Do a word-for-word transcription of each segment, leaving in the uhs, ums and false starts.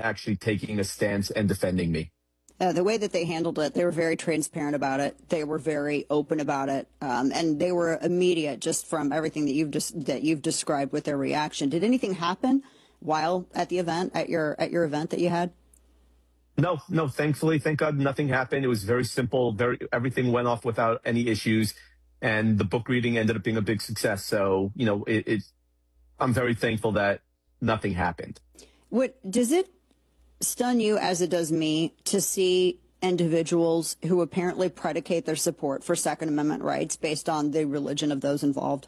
actually taking a stance and defending me. Uh, the way that they handled it, they were very transparent about it. They were very open about it, um, and they were immediate just from everything that you've just that you've described with their reaction. Did anything happen while at the event at your at your event that you had? No, no. Thankfully, thank God, nothing happened. It was very simple. Very everything went off without any issues, and the book reading ended up being a big success. So, you know, it, it I'm very thankful that nothing happened. What does it stun you, as it does me, to see individuals who apparently predicate their support for Second Amendment rights based on the religion of those involved?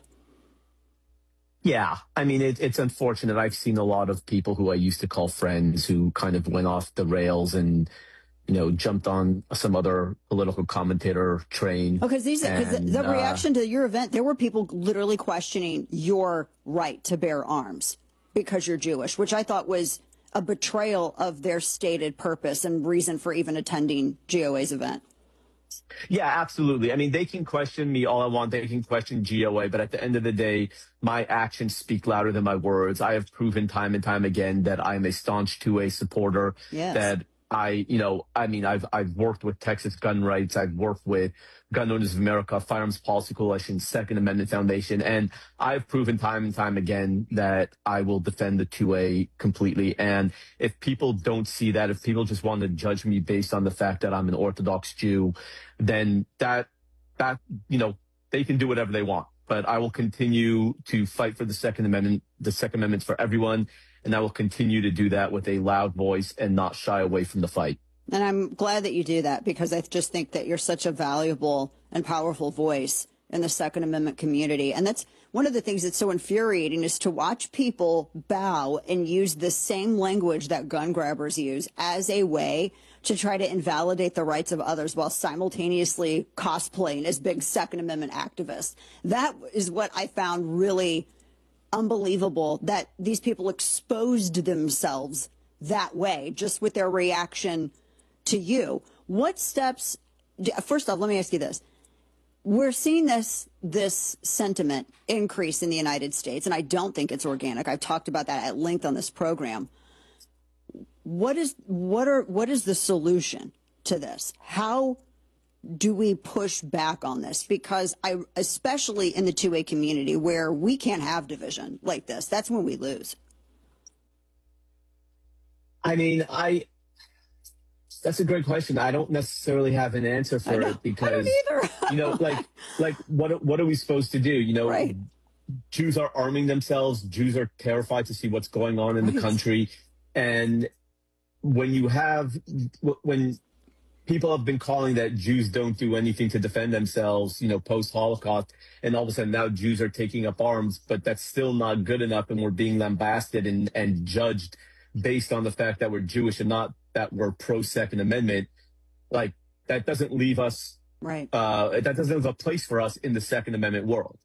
Yeah, I mean, it, it's unfortunate. I've seen a lot of people who I used to call friends who kind of went off the rails and, you know, jumped on some other political commentator train. Oh, because these, because the, the uh, reaction to your event, there were people literally questioning your right to bear arms because you're Jewish, which I thought was a betrayal of their stated purpose and reason for even attending G O A's event. Yeah, absolutely. I mean, they can question me all I want. They can question G O A, but at the end of the day, my actions speak louder than my words. I have proven time and time again that I'm a staunch two A supporter. Yes. That I, you know, I mean, I've I've worked with Texas Gun Rights. I've worked with Gun Owners of America, Firearms Policy Coalition, Second Amendment Foundation, and I've proven time and time again that I will defend the two A completely. And if people don't see that, if people just want to judge me based on the fact that I'm an Orthodox Jew, then that that you know they can do whatever they want. But I will continue to fight for the Second Amendment. The Second Amendment's for everyone. And I will continue to do that with a loud voice and not shy away from the fight. And I'm glad that you do that, because I just think that you're such a valuable and powerful voice in the Second Amendment community. And that's one of the things that's so infuriating, is to watch people bow and use the same language that gun grabbers use as a way to try to invalidate the rights of others while simultaneously cosplaying as big Second Amendment activists. That is what I found really unbelievable, that these people exposed themselves that way just with their reaction to you. What steps, first off, let me ask you this. We're seeing this this sentiment increase in the United States, and I don't think it's organic. I've talked about that at length on this program. What is what are what is the solution to this? How do we push back on this? Because I, especially in the two A community where we can't have division like this, that's when we lose. I mean, I, that's a great question. I don't necessarily have an answer for it, because, you know, like, like what, what are we supposed to do? You know, right. Jews are arming themselves. Jews are terrified to see what's going on in right. the country. And when you have, when, people have been calling that Jews don't do anything to defend themselves, you know, post-Holocaust, and all of a sudden now Jews are taking up arms, but that's still not good enough, and we're being lambasted and, and judged based on the fact that we're Jewish and not that we're pro-Second Amendment. Like, that doesn't leave us, right? Uh, that doesn't have a place for us in the Second Amendment world.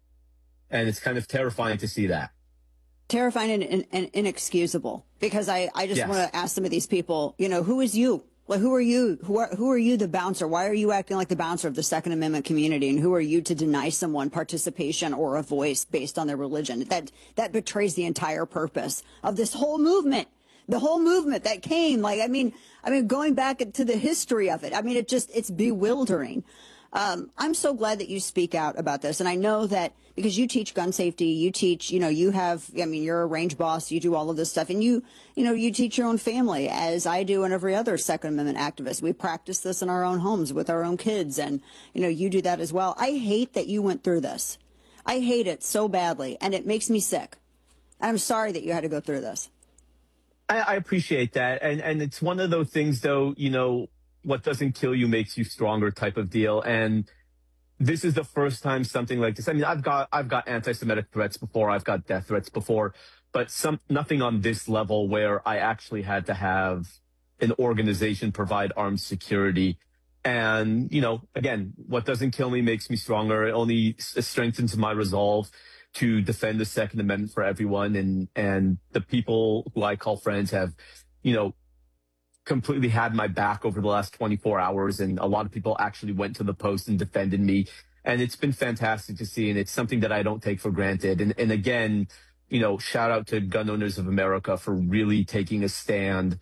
And it's kind of terrifying to see that. Terrifying and, and, and inexcusable, because I, I just yes. want to ask some of these people, you know, who is you? Well, who are you? Who are, who are you, the bouncer? Why are you acting like the bouncer of the Second Amendment community? And who are you to deny someone participation or a voice based on their religion? That that betrays the entire purpose of this whole movement. The whole movement that came, like, I mean, I mean, going back to the history of it. I mean, it just, it's bewildering. Um, I'm so glad that you speak out about this. And I know that because you teach gun safety, you teach, you know, you have, I mean, you're a range boss, you do all of this stuff, and you, you know, you teach your own family, as I do and every other Second Amendment activist. We practice this in our own homes with our own kids, and, you know, you do that as well. I hate that you went through this. I hate it so badly, and it makes me sick. I'm sorry that you had to go through this. I, I appreciate that. And, and it's one of those things, though, you know, what doesn't kill you makes you stronger type of deal. And this is the first time something like this. I mean, I've got I've got anti-Semitic threats before. I've got death threats before, but some nothing on this level where I actually had to have an organization provide armed security. And, you know, again, what doesn't kill me makes me stronger. It only strengthens my resolve to defend the Second Amendment for everyone. And, and the people who I call friends have, you know, completely had my back over the last twenty-four hours. And a lot of people actually went to the post and defended me. And it's been fantastic to see. And it's something that I don't take for granted. And, and again, you know, shout out to Gun Owners of America for really taking a stand